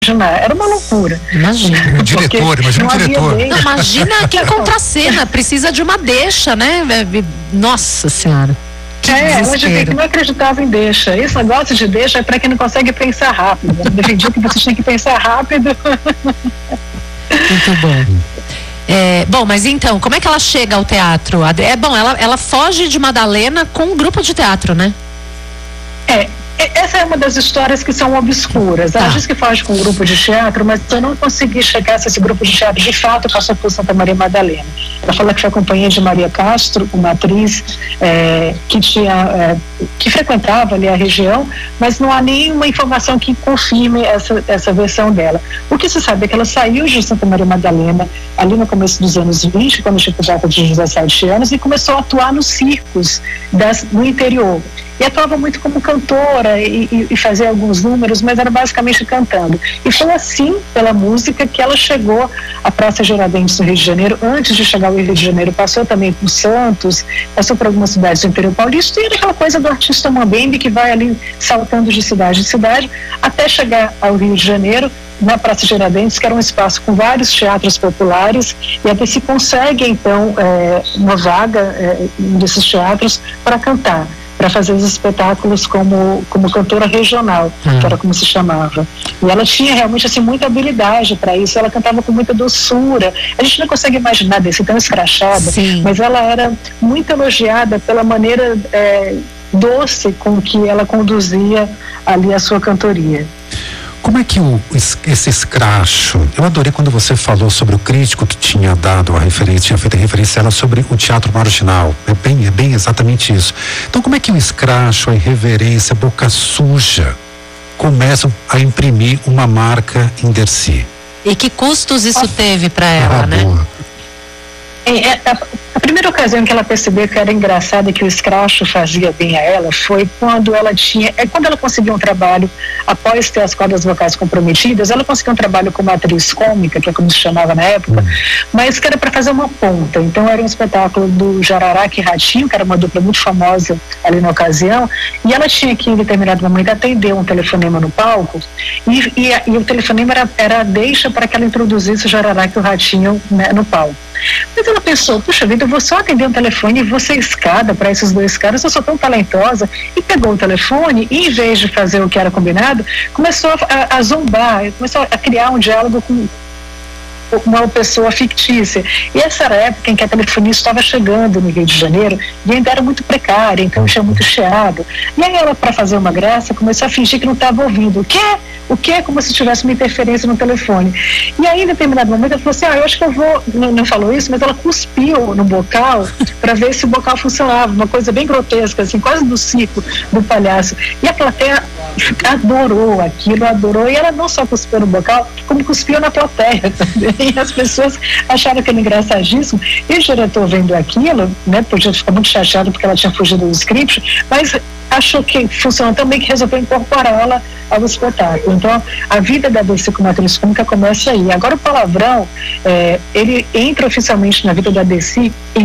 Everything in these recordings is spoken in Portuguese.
imaginar. Era uma loucura. Imagina o diretor. Imagina quem contracena, precisa de uma deixa, né? Nossa Senhora. Hoje não acreditava em deixa. Esse negócio de deixa é para quem não consegue pensar rápido. Eu defendia que vocês têm que pensar rápido. Muito bom. Bom, mas então, como é que ela chega ao teatro? Ela foge de Madalena com um grupo de teatro, né? Essa é uma das histórias que são obscuras. Ela diz que foge com um grupo de teatro, mas eu não consegui chegar se esse grupo de teatro de fato passou por Santa Maria Madalena. Ela fala que foi a companhia de Maria Castro, uma atriz que frequentava ali a região, mas não há nenhuma informação que confirme essa versão dela. O que se sabe é que ela saiu de Santa Maria Madalena ali no começo dos anos 20, quando tinha por volta de 17 anos, e começou a atuar nos circos no interior. E atuava muito como cantora e fazia alguns números, mas era basicamente cantando. E foi assim, pela música, que ela chegou à Praça Tiradentes no Rio de Janeiro. Antes de chegar ao Rio de Janeiro, passou também por Santos, passou por algumas cidades do interior paulista, e era aquela coisa do artista mambembe que vai ali saltando de cidade em cidade, até chegar ao Rio de Janeiro, na Praça Tiradentes, que era um espaço com vários teatros populares, e até se consegue, então, uma vaga desses teatros para cantar, para fazer os espetáculos como cantora regional, que era como se chamava. E ela tinha realmente assim muita habilidade para isso, ela cantava com muita doçura. A gente não consegue imaginar desse tão escrachada, mas ela era muito elogiada pela maneira doce com que ela conduzia ali a sua cantoria. Como é que esse escracho, eu adorei quando você falou sobre o crítico que tinha dado a referência, tinha feito a referência a ela sobre o teatro marginal, é bem exatamente isso. Então como é que o escracho, a irreverência, a boca suja começam a imprimir uma marca em Dercy? E que custos isso teve para ela, né? Boa. A primeira ocasião que ela percebeu que era engraçado e que o escracho fazia bem a ela foi quando ela conseguiu um trabalho após ter as cordas vocais comprometidas. Ela conseguiu um trabalho como atriz cômica, que é como se chamava na época, mas que era para fazer uma ponta. Então era um espetáculo do Jararaca e Ratinho, que era uma dupla muito famosa ali na ocasião, e ela tinha que em determinado momento atender um telefonema no palco, e o telefonema era a deixa para que ela introduzisse o Jararaca e o Ratinho, né, no palco. Mas ela pensou, puxa vida, eu vou só atender um telefone e vou ser escada para esses dois caras, eu sou tão talentosa, e pegou o telefone e, em vez de fazer o que era combinado, começou a zombar, começou a criar um diálogo com uma pessoa fictícia. E essa era a época em que a telefonia estava chegando no Rio de Janeiro e ainda era muito precária, então tinha muito chiado. E aí ela, para fazer uma graça, começou a fingir que não estava ouvindo. O que? Como se tivesse uma interferência no telefone. E aí, em determinado momento, ela falou assim, eu acho que eu vou... Não falou isso, mas ela cuspiu no bocal para ver se o bocal funcionava. Uma coisa bem grotesca, assim, quase do circo do palhaço. E a plateia adorou aquilo, e ela não só cuspiu no bocal, como cuspiu na plateia também. E as pessoas acharam aquilo engraçadíssimo. E o diretor, vendo aquilo, né, podia ficar muito chateado porque ela tinha fugido do script, mas achou que funcionou tão bem que resolveu incorporá-la ao espetáculo. Então, a vida da Dercy como atriz cômica começa aí. Agora, o palavrão, ele entra oficialmente na vida da Dercy em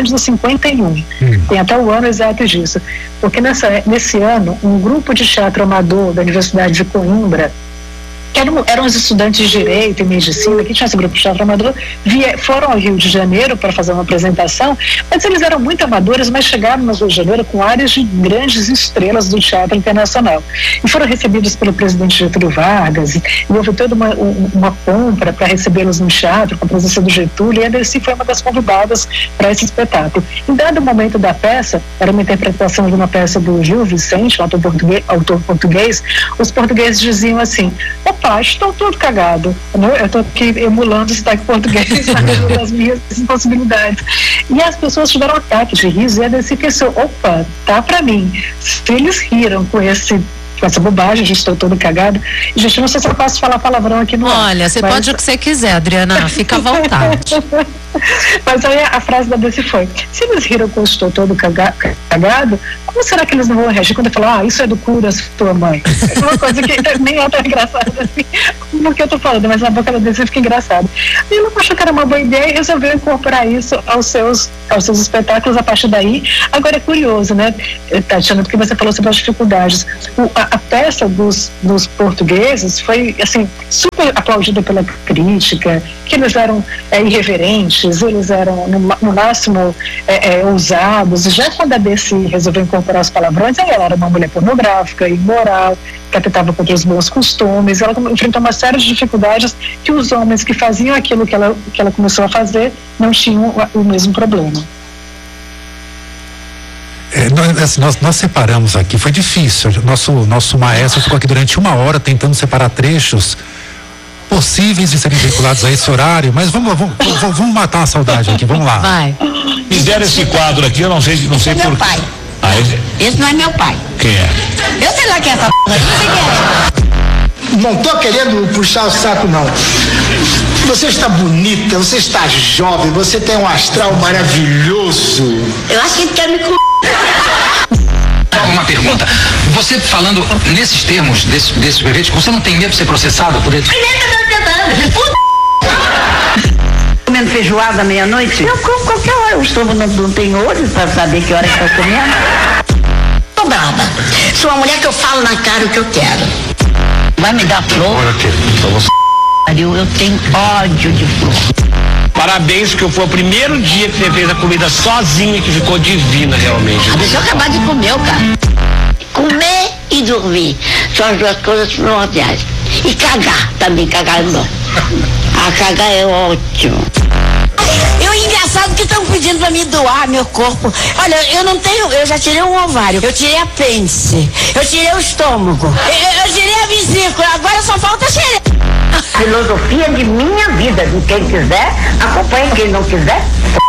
1951. Tem até o ano exato disso. Porque nesse ano, um grupo de teatro amador da Universidade de Coimbra, que eram os estudantes de Direito e Medicina, que tinha esse grupo de teatro amador, foram ao Rio de Janeiro para fazer uma apresentação, mas eles eram muito amadores, mas chegaram no Rio de Janeiro com áreas de grandes estrelas do teatro internacional. E foram recebidos pelo presidente Getúlio Vargas, e houve toda uma compra para recebê-los no teatro, com a presença do Getúlio, e a Dercy foi uma das convidadas para esse espetáculo. Em dado momento da peça, era uma interpretação de uma peça do Gil Vicente, um autor português, os portugueses diziam assim, estou todo cagado, né? Eu estou aqui emulando o sotaque português das minhas impossibilidades. E as pessoas tiveram um ataque de riso e a Dercy pensou, tá pra mim. Se eles riram com essa bobagem, já estou todo cagado. E, gente, não sei se eu posso falar palavrão aqui no ar. Olha, você pode o que você quiser, Adriana, fica à vontade. Mas aí a frase da Dercy foi, se eles riram com estou todo cagado, como será que eles não vão reagir quando eu falar, isso é do cu da sua mãe? É uma coisa que nem é tão engraçada assim, como que eu tô falando, mas na boca da Dercy fica engraçado. E ela achou que era uma boa ideia e resolveu incorporar isso aos seus espetáculos a partir daí. Agora é curioso, né, Tatiana, porque você falou sobre as dificuldades. A peça dos portugueses foi, assim, super foi aplaudida pela crítica, que eles eram irreverentes, eles eram no máximo ousados. E já quando a DC resolveu incorporar os palavrões, ela era uma mulher pornográfica, imoral, que atentava contra os bons costumes. Ela enfrentou uma série de dificuldades que os homens que faziam aquilo que ela começou a fazer não tinham o mesmo problema. Nós separamos aqui, foi difícil. Nosso maestro ficou aqui durante 1 hora tentando separar trechos possíveis de serem vinculados a esse horário, mas vamos matar uma saudade aqui, vamos lá. Vai. Fizeram esse quadro aqui, eu não sei por meu pai. Esse não é meu pai. Quem é? Eu sei lá quem é essa p***, não sei quem é. Não tô querendo puxar o saco, não. Você está bonita, você está jovem, você tem um astral maravilhoso. Eu acho que ele quer me c***. Uma pergunta, você falando nesses termos, desses brevetes, você não tem medo de ser processado por ele? Comendo feijoada meia-noite? Eu como qualquer hora, o estômago não tem olho para saber que hora que tá comendo. Tô brava, sou uma mulher que eu falo na cara o que eu quero. Vai me dar flor? Eu tenho ódio de flor. Parabéns, que foi o primeiro dia que você fez a comida sozinha, que ficou divina realmente. Deixa eu acabar de comer, cara. Comer e dormir são as 2 coisas primordiais. E cagar também, cagar é bom. Cagar é ótimo. Engraçado que estão pedindo pra me doar meu corpo. Olha, eu já tirei um ovário, eu tirei apêndice, eu tirei o estômago, eu tirei a vesícula, agora só falta a xereca. Filosofia de minha vida, de quem quiser, acompanhe, quem não quiser.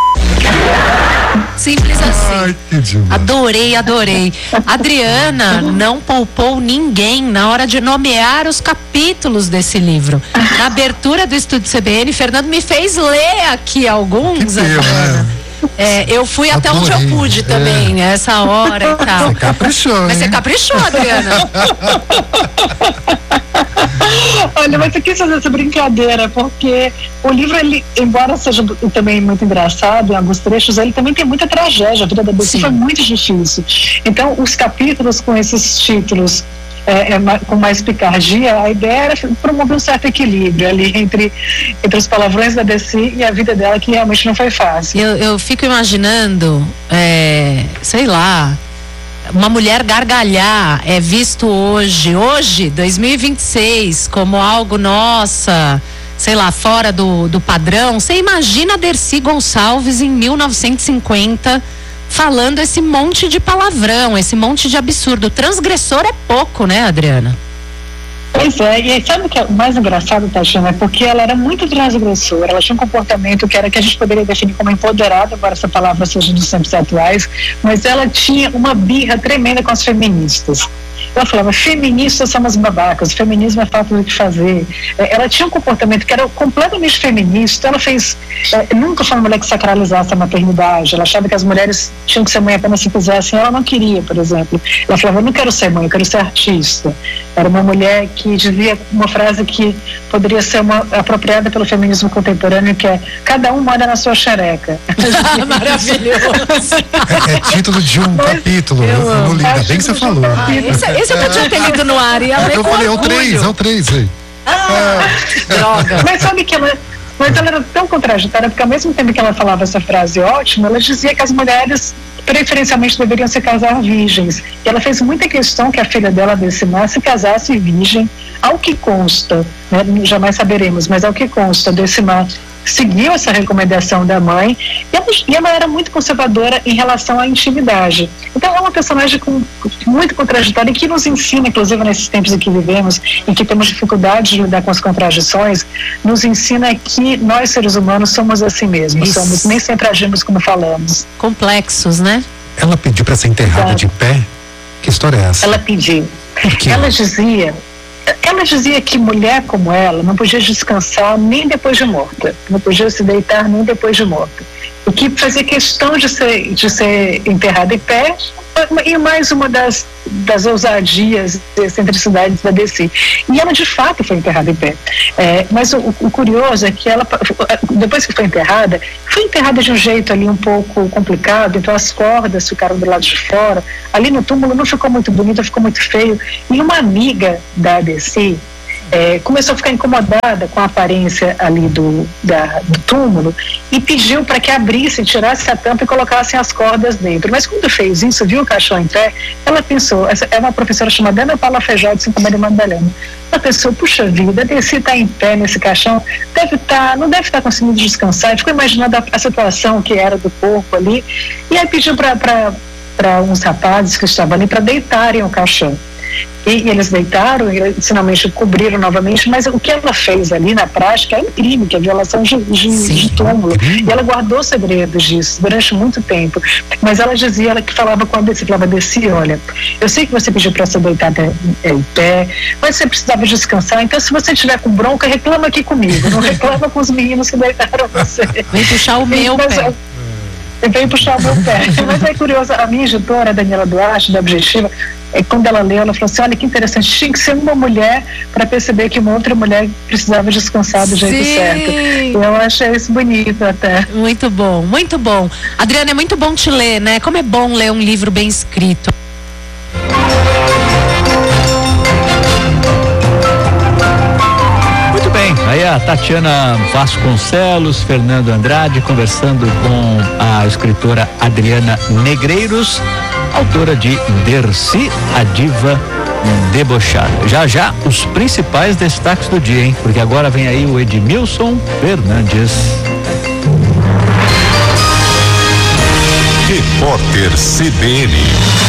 Simples assim. Adorei. Adriana não poupou ninguém na hora de nomear os capítulos desse livro. Na abertura do Estúdio CBN, Fernando me fez ler aqui alguns, Adriana. Eu fui até onde eu pude também, nessa hora e tal. Você caprichou, Mas você caprichou, Adriana. Olha, mas eu quis fazer essa brincadeira, porque o livro, ele, embora seja também muito engraçado em alguns trechos, ele também tem muita tragédia. A vida da Bessie foi muito difícil. Então, os capítulos com esses títulos com mais picardia, a ideia era promover um certo equilíbrio ali entre os palavrões da Bessie e a vida dela, que realmente não foi fácil. Eu fico imaginando, sei lá, uma mulher gargalhar é visto hoje, 2026, como algo, nossa, sei lá, fora do padrão. Você imagina a Dercy Gonçalves em 1950 falando esse monte de palavrão, esse monte de absurdo. Transgressor é pouco, né, Adriana? Pois é, e sabe o que é o mais engraçado, Tatiana? É porque ela era muito transgressora, ela tinha um comportamento que a gente poderia definir como empoderada, embora essa palavra seja dos tempos atuais, mas ela tinha uma birra tremenda com as feministas. Ela falava, feministas são umas babacas, o feminismo é falta do que fazer. Ela tinha um comportamento que era completamente feminista. Ela nunca foi uma mulher que sacralizasse a maternidade. Ela achava que as mulheres tinham que ser mãe apenas se quisessem. Ela não queria, por exemplo. Ela falava, eu não quero ser mãe, eu quero ser artista. Era uma mulher que dizia uma frase que poderia ser apropriada pelo feminismo contemporâneo, que é, cada um mora na sua xereca. Maravilhoso. É título de um capítulo, no livro, ainda bem que você falou. Esse eu não tinha ter lido no ar, e eu falei, é o 3 aí. Droga. Mas sabe que ela era tão contraditória, porque ao mesmo tempo que ela falava essa frase ótima, ela dizia que as mulheres preferencialmente deveriam se casar virgens. E ela fez muita questão que a filha dela, Decimar, se casasse virgem, ao que consta, né, jamais saberemos, mas ao que consta, Decimar seguiu essa recomendação da mãe, e ela era muito conservadora em relação à intimidade. Então é uma personagem muito contraditória, e que nos ensina, inclusive nesses tempos em que vivemos, em que temos dificuldade de lidar com as contradições, nos ensina que nós, seres humanos, somos assim mesmo. Nem sempre agimos como falamos. Complexos, né? Ela pediu para ser enterrada de pé? Que história é essa? Ela pediu. Ela dizia que mulher como ela não podia descansar nem depois de morta, não podia se deitar nem depois de morta, e que fazia questão de ser enterrada em pé, e mais uma das ousadias e excentricidades da DC. E ela de fato foi enterrada em pé. Mas o curioso é que ela, depois que foi enterrada de um jeito ali um pouco complicado, então as cordas ficaram do lado de fora, ali no túmulo não ficou muito bonito, ficou muito feio, e uma amiga da DC começou a ficar incomodada com a aparência ali do túmulo e pediu para que abrisse, tirasse a tampa e colocassem as cordas dentro. Mas quando fez isso, viu o caixão em pé, ela pensou, é uma professora chamada Ana Paula Feijó de Santa Maria Madalena. Ela pensou, puxa vida, se está em pé nesse caixão, não deve estar conseguindo descansar. Ficou imaginando a situação que era do corpo ali, e aí pediu para uns rapazes que estavam ali para deitarem o caixão. E eles deitaram e finalmente cobriram novamente, mas o que ela fez ali na prática é um crime, que é violação de túmulo, e ela guardou segredos disso durante muito tempo. Mas ela dizia, ela que falava com a Desi, falava, Desi, olha, eu sei que você pediu para você deitar em pé, mas você precisava descansar, então se você tiver com bronca, reclama aqui comigo, não reclama com os meninos que deitaram você. Vem puxar o meu pé. Veio puxar o meu pé. Mas é curioso, a minha editora, a Daniela Duarte, da Objetiva, quando ela leu, ela falou assim, olha que interessante, tinha que ser uma mulher para perceber que uma outra mulher precisava descansar do jeito certo. Eu achei isso bonito até. Muito bom, muito bom. Adriana, é muito bom te ler, né? Como é bom ler um livro bem escrito. Aí a Tatiana Vasconcelos, Fernando Andrade, conversando com a escritora Adriana Negreiros, autora de Dercy, a Diva Debochada. Já os principais destaques do dia, hein? Porque agora vem aí o Edmilson Fernandes. Repórter CBN.